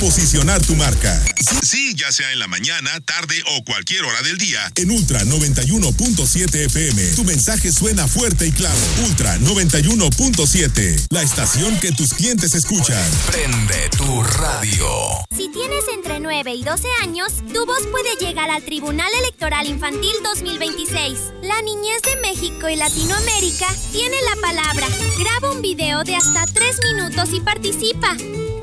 Posicionar tu marca. Sí, ya sea en la mañana, tarde o cualquier hora del día. En Ultra 91.7 FM. Tu mensaje suena fuerte y claro. Ultra 91.7. La estación que tus clientes escuchan. Prende tu radio. Si tienes entre 9 y 12 años, tu voz puede llegar al Tribunal Electoral Infantil 2026. La niñez de México y Latinoamérica tiene la palabra. Graba un video de hasta 3 minutos y participa.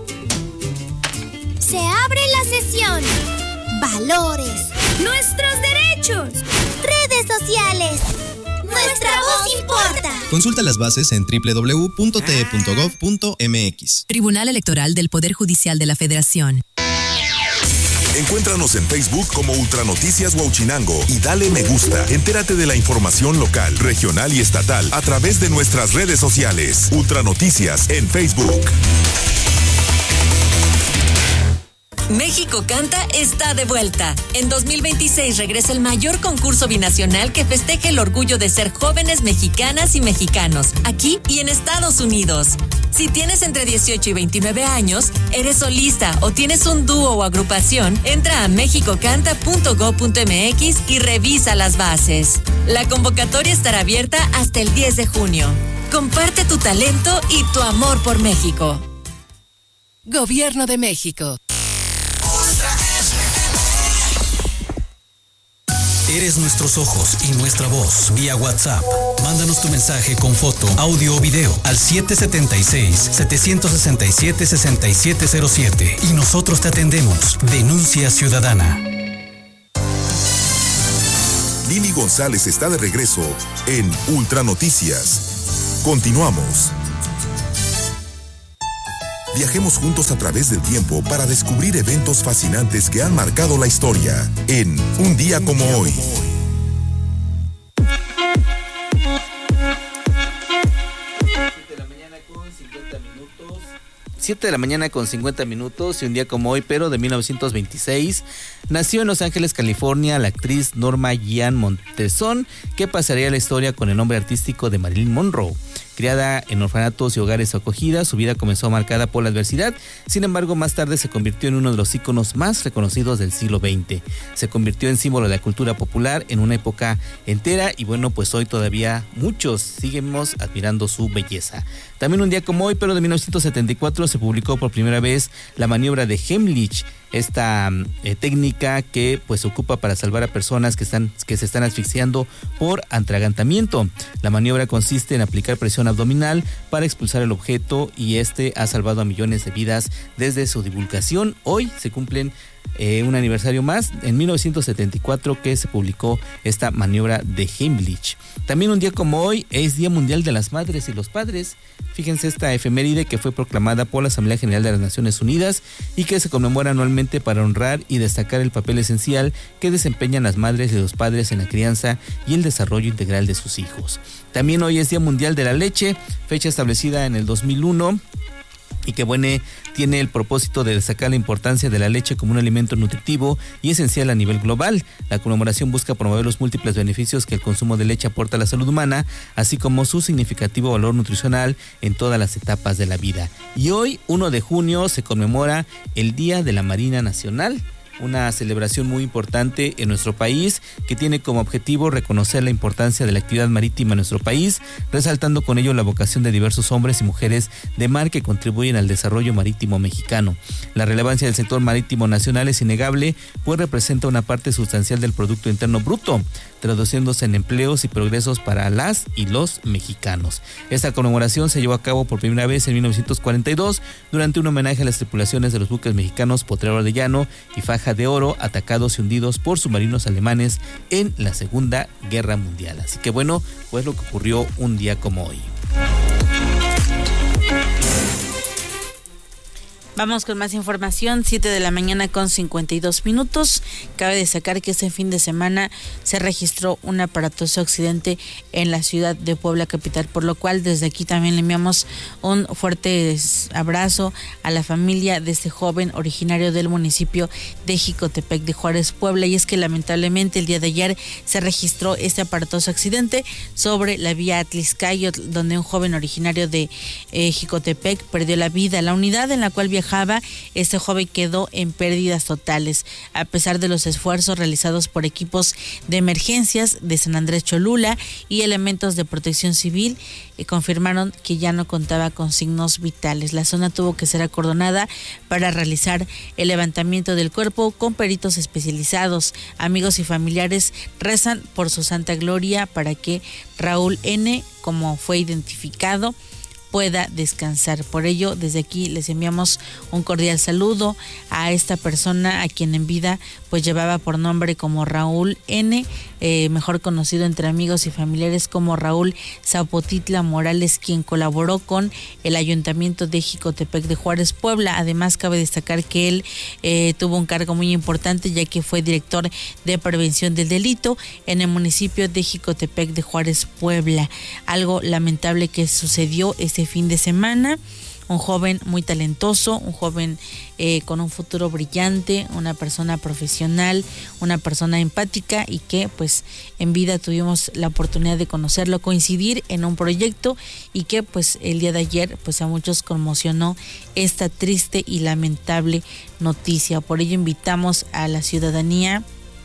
Se abre la sesión. Valores. Nuestros derechos. Redes sociales. Nuestra voz importa. Consulta las bases en www.te.gov.mx. Tribunal Electoral del Poder Judicial de la Federación. Encuéntranos en Facebook como Ultranoticias Huauchinango y dale me gusta. Entérate de la información local, regional y estatal a través de nuestras redes sociales. Ultranoticias en Facebook. México Canta está de vuelta. En 2026 regresa el mayor concurso binacional que festeja el orgullo de ser jóvenes mexicanas y mexicanos, aquí y en Estados Unidos. Si tienes entre 18 y 29 años, eres solista o tienes un dúo o agrupación, entra a mexicocanta.go.mx y revisa las bases. La convocatoria estará abierta hasta el 10 de junio. Comparte tu talento y tu amor por México. Gobierno de México. Eres nuestros ojos y nuestra voz vía WhatsApp. Mándanos tu mensaje con foto, audio o video al 776-767-6707 y nosotros te atendemos. Denuncia ciudadana. Lili González está de regreso en Ultranoticias. Continuamos. Viajemos juntos a través del tiempo para descubrir eventos fascinantes que han marcado la historia en Un Día Como Hoy. 7 de la mañana con 50 minutos y un día como hoy, pero de 1926, nació en Los Ángeles, California, la actriz Norma Jean Montezón, que pasaría a la historia con el nombre artístico de Marilyn Monroe. Criada en orfanatos y hogares de acogida, su vida comenzó marcada por la adversidad. Sin embargo, más tarde se convirtió en uno de los íconos más reconocidos del siglo XX. Se convirtió en símbolo de la cultura popular en una época entera y bueno, pues hoy todavía muchos seguimos admirando su belleza. También un día como hoy, pero de 1974, se publicó por primera vez la maniobra de Heimlich, esta técnica que pues se ocupa para salvar a personas que se están asfixiando por atragantamiento. La maniobra consiste en aplicar presión abdominal para expulsar el objeto y este ha salvado a millones de vidas desde su divulgación. Hoy se cumplen un aniversario más, en 1974 que se publicó esta maniobra de Heimlich. También un día como hoy es Día Mundial de las Madres y los Padres. Fíjense esta efeméride que fue proclamada por la Asamblea General de las Naciones Unidas y que se conmemora anualmente para honrar y destacar el papel esencial que desempeñan las madres y los padres en la crianza y el desarrollo integral de sus hijos. También hoy es Día Mundial de la Leche, fecha establecida en el 2001. Y que tiene el propósito de destacar la importancia de la leche como un alimento nutritivo y esencial a nivel global. La conmemoración busca promover los múltiples beneficios que el consumo de leche aporta a la salud humana, así como su significativo valor nutricional en todas las etapas de la vida. Y hoy, 1 de junio, se conmemora el Día de la Marina Nacional, una celebración muy importante en nuestro país que tiene como objetivo reconocer la importancia de la actividad marítima en nuestro país, resaltando con ello la vocación de diversos hombres y mujeres de mar que contribuyen al desarrollo marítimo mexicano. La relevancia del sector marítimo nacional es innegable, pues representa una parte sustancial del Producto Interno Bruto, traduciéndose en empleos y progresos para las y los mexicanos. Esta conmemoración se llevó a cabo por primera vez en 1942 durante un homenaje a las tripulaciones de los buques mexicanos Potrero Arellano y Faja de Oro, atacados y hundidos por submarinos alemanes en la Segunda Guerra Mundial. Así que bueno, pues lo que ocurrió un día como hoy. Vamos con más información, 7 de la mañana con 52 minutos. Cabe destacar que este fin de semana se registró un aparatoso accidente en la ciudad de Puebla capital, por lo cual desde aquí también le enviamos un fuerte abrazo a la familia de este joven originario del municipio de Jicotepec de Juárez, Puebla. Y es que lamentablemente el día de ayer se registró este aparatoso accidente sobre la vía Atliscayo, donde un joven originario de Jicotepec perdió la vida. La unidad en la cual viajaba trabajaba, este joven quedó en pérdidas totales. A pesar de los esfuerzos realizados por equipos de emergencias de San Andrés Cholula y elementos de protección civil, confirmaron que ya no contaba con signos vitales. La zona tuvo que ser acordonada para realizar el levantamiento del cuerpo con peritos especializados. Amigos y familiares rezan por su santa gloria para que Raúl N., como fue identificado, pueda descansar. Por ello, desde aquí les enviamos un cordial saludo a esta persona a quien en vida pues llevaba por nombre como Raúl N., mejor conocido entre amigos y familiares como Raúl Zapotitla Morales, quien colaboró con el Ayuntamiento de Jicotepec de Juárez, Puebla. Además, cabe destacar que él tuvo un cargo muy importante, ya que fue director de prevención del delito en el municipio de Jicotepec de Juárez, Puebla. Algo lamentable que sucedió este fin de semana. Un joven muy talentoso, un joven con un futuro brillante, una persona profesional, una persona empática y que pues en vida tuvimos la oportunidad de conocerlo, coincidir en un proyecto y que pues el día de ayer pues a muchos conmocionó esta triste y lamentable noticia. Por ello invitamos a la ciudadanía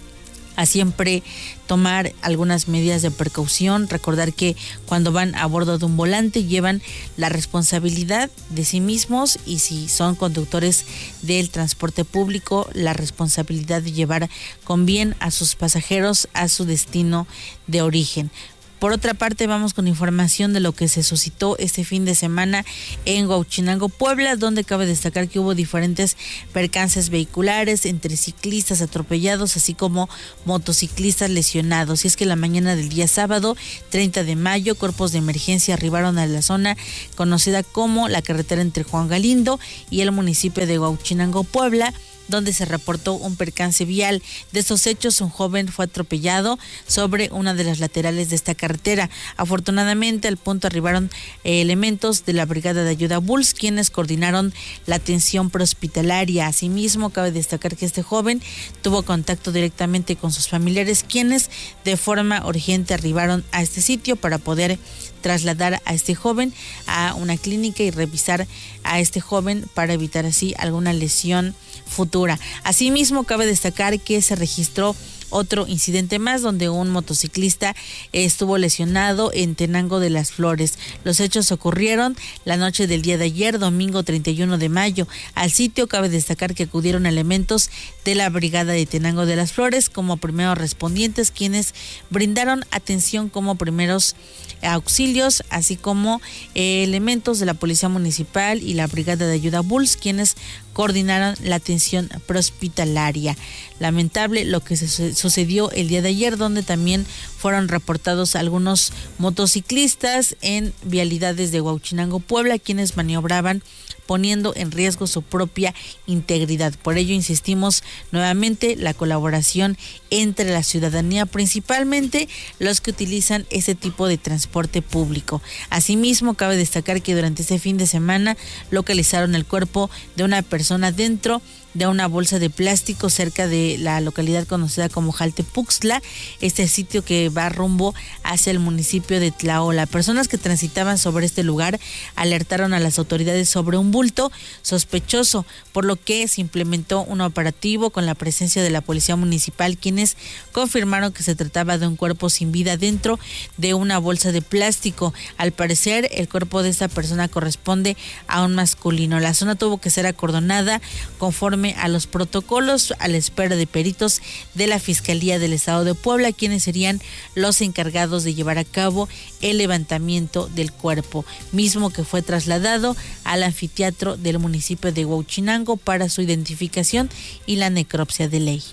a siempre tomar algunas medidas de precaución, recordar que cuando van a bordo de un volante llevan la responsabilidad de sí mismos y si son conductores del transporte público, la responsabilidad de llevar con bien a sus pasajeros a su destino de origen. Por otra parte, vamos con información de lo que se suscitó este fin de semana en Huauchinango, Puebla, donde cabe destacar que hubo diferentes percances vehiculares entre ciclistas atropellados, así como motociclistas lesionados. Y es que la mañana del día sábado, 30 de mayo, cuerpos de emergencia arribaron a la zona conocida como la carretera entre Juan Galindo y el municipio de Huauchinango, Puebla, donde se reportó un percance vial. De estos hechos, un joven fue atropellado sobre una de las laterales de esta carretera. Afortunadamente, al punto arribaron elementos de la Brigada de Ayuda BULS, quienes coordinaron la atención prehospitalaria. Asimismo, cabe destacar que este joven tuvo contacto directamente con sus familiares, quienes de forma urgente arribaron a este sitio para poder trasladar a este joven a una clínica y revisar a este joven para evitar así alguna lesión futura. Asimismo, cabe destacar que se registró otro incidente más donde un motociclista estuvo lesionado en Tenango de las Flores. Los hechos ocurrieron la noche del día de ayer, domingo 31 de mayo. Al sitio cabe destacar que acudieron elementos de la Brigada de Tenango de las Flores como primeros respondientes, quienes brindaron atención como primeros auxilios, así como elementos de la Policía Municipal y la Brigada de Ayuda BULS, quienes coordinaron la atención prehospitalaria. Lamentable lo que sucedió el día de ayer, donde también fueron reportados algunos motociclistas en vialidades de Huauchinango, Puebla, quienes maniobraban poniendo en riesgo su propia integridad. Por ello insistimos nuevamente la colaboración entre la ciudadanía, principalmente los que utilizan ese tipo de transporte público. Asimismo, cabe destacar que durante este fin de semana localizaron el cuerpo de una persona dentro de una bolsa de plástico cerca de la localidad conocida como Jaltepuxtla, este sitio que va rumbo hacia el municipio de Tlaola. Personas que transitaban sobre este lugar alertaron a las autoridades sobre un bulto sospechoso, por lo que se implementó un operativo con la presencia de la Policía Municipal, quienes confirmaron que se trataba de un cuerpo sin vida dentro de una bolsa de plástico. Al parecer, el cuerpo de esta persona corresponde a un masculino. La zona tuvo que ser acordonada conforme a los protocolos, a la espera de peritos de la Fiscalía del Estado de Puebla, quienes serían los encargados de llevar a cabo el levantamiento del cuerpo, mismo que fue trasladado al anfiteatro del municipio de Huauchinango para su identificación y la necropsia de ley.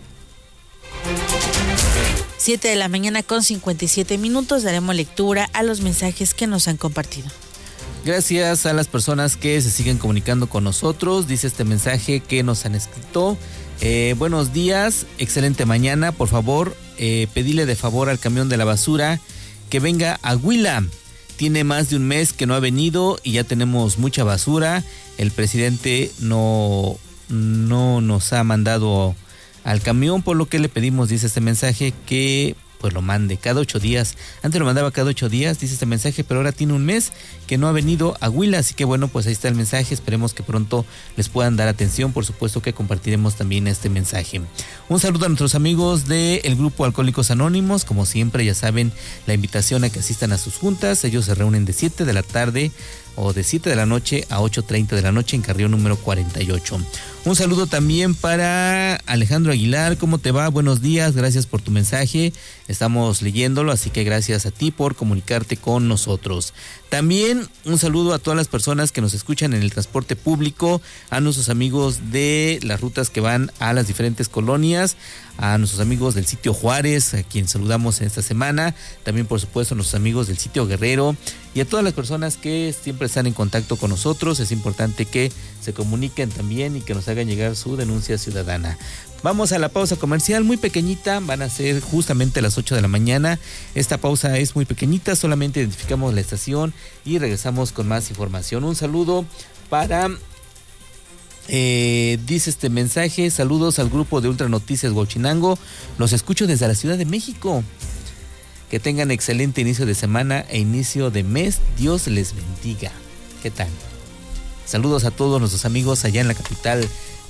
7 de la mañana con 57 minutos, daremos lectura a los mensajes que nos han compartido. Gracias a las personas que se siguen comunicando con nosotros. Dice este mensaje que nos han escrito. Buenos días, excelente mañana. Por favor, pedile de favor al camión de la basura que venga a Huila. Tiene más de un mes que no ha venido y ya tenemos mucha basura. El presidente no nos ha mandado al camión, por lo que le pedimos, dice este mensaje, que pues lo mande cada 8 días. Antes lo mandaba cada 8 días, dice este mensaje, pero ahora tiene un mes que no ha venido a Huila, así que bueno, pues ahí está el mensaje. Esperemos que pronto les puedan dar atención. Por supuesto que compartiremos también este mensaje. Un saludo a nuestros amigos del grupo Alcohólicos Anónimos. Como siempre, ya saben, la invitación a que asistan a sus juntas. Ellos se reúnen de 7 de la tarde o de 7 de la noche a 8:30 de la noche en Carrión número 48. Un saludo también para Alejandro Aguilar. ¿Cómo te va? Buenos días, gracias por tu mensaje. Estamos leyéndolo, así que gracias a ti por comunicarte con nosotros. También un saludo a todas las personas que nos escuchan en el transporte público, a nuestros amigos de las rutas que van a las diferentes colonias, a nuestros amigos del sitio Juárez, a quien saludamos en esta semana, también por supuesto a nuestros amigos del sitio Guerrero y a todas las personas que siempre están en contacto con nosotros. Es importante que se comuniquen también y que nos hagan llegar su denuncia ciudadana. Vamos a la pausa comercial muy pequeñita, van a ser justamente las 8 de la mañana. Esta pausa es muy pequeñita, solamente identificamos la estación y regresamos con más información. Un saludo para... dice este mensaje: saludos al grupo de Ultra Noticias Huachinango, los escucho desde la Ciudad de México. Que tengan excelente inicio de semana e inicio de mes, Dios les bendiga. ¿Qué tal? Saludos a todos nuestros amigos allá en la capital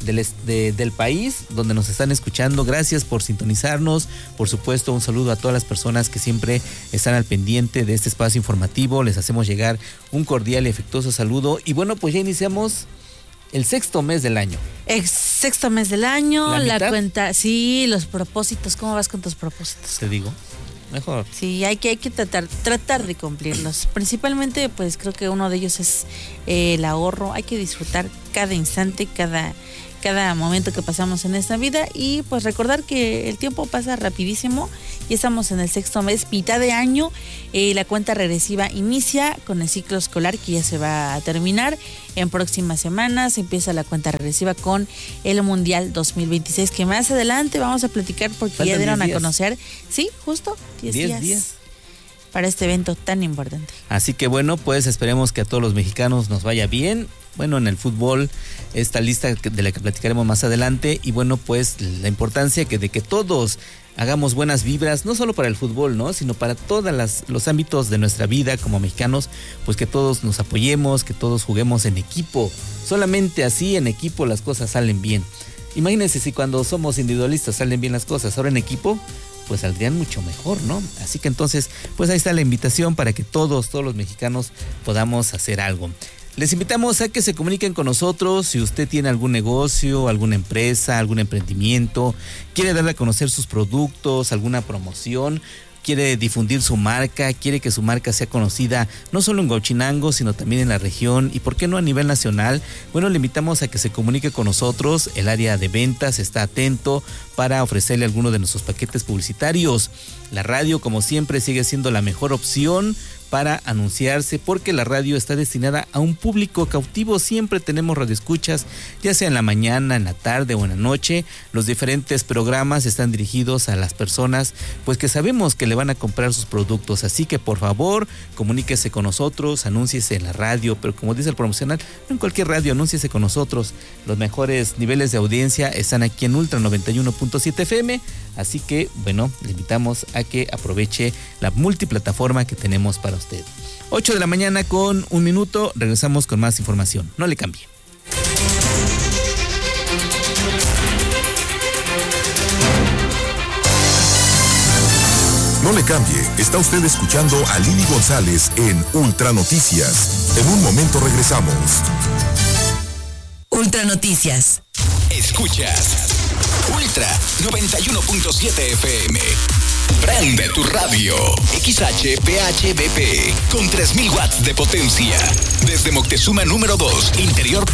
del país, donde nos están escuchando. Gracias por sintonizarnos. Por supuesto, un saludo a todas las personas que siempre están al pendiente de este espacio informativo. Les hacemos llegar un cordial y afectuoso saludo. Y bueno, pues ya iniciamos el sexto mes del año. Sexto mes del año, la cuenta, sí, los propósitos. ¿Cómo vas con tus propósitos? Te digo, mejor. Sí, hay que tratar de cumplirlos. Principalmente, pues creo que uno de ellos es el ahorro. Hay que disfrutar cada instante, cada momento que pasamos en esta vida y pues recordar que el tiempo pasa rapidísimo y estamos en el sexto mes, mitad de año. La cuenta regresiva inicia con el ciclo escolar que ya se va a terminar. En próximas semanas empieza la cuenta regresiva con el Mundial 2026, que más adelante vamos a platicar porque faltan ya dieron a conocer, sí, justo 10 días para este evento tan importante. Así que bueno, pues esperemos que a todos los mexicanos nos vaya bien. Bueno, en el fútbol, esta lista de la que platicaremos más adelante, y bueno, pues la importancia de que todos hagamos buenas vibras, no solo para el fútbol, ¿no?, sino para todos los ámbitos de nuestra vida como mexicanos, pues que todos nos apoyemos, que todos juguemos en equipo. Solamente así en equipo las cosas salen bien. Imagínense si cuando somos individualistas salen bien las cosas, ahora en equipo pues saldrían mucho mejor, ¿no? Así que entonces, pues ahí está la invitación para que todos los mexicanos podamos hacer algo. Les invitamos a que se comuniquen con nosotros. Si usted tiene algún negocio, alguna empresa, algún emprendimiento, quiere darle a conocer sus productos, alguna promoción, quiere difundir su marca, quiere que su marca sea conocida no solo en Huachinango, sino también en la región y por qué no a nivel nacional, bueno, le invitamos a que se comunique con nosotros. El área de ventas está atento para ofrecerle alguno de nuestros paquetes publicitarios. La radio, como siempre, sigue siendo la mejor opción para anunciarse, porque la radio está destinada a un público cautivo. Siempre tenemos radioescuchas, ya sea en la mañana, en la tarde o en la noche. Los diferentes programas están dirigidos a las personas pues que sabemos que le van a comprar sus productos, así que por favor comuníquese con nosotros, anúnciese en la radio, pero como dice el promocional, no en cualquier radio, anúnciese con nosotros. Los mejores niveles de audiencia están aquí en Ultra 91.7 FM, así que bueno, le invitamos a que aproveche la multiplataforma que tenemos para usted. 8 de la mañana con 1 minuto, regresamos con más información. No le cambie. No le cambie, está usted escuchando a Lili González en Ultra Noticias. En un momento regresamos. Ultra Noticias. Escuchas Ultra 91.7 FM. Prende tu radio. XHPHBP con 3000 watts de potencia. Desde Moctezuma número 2, interior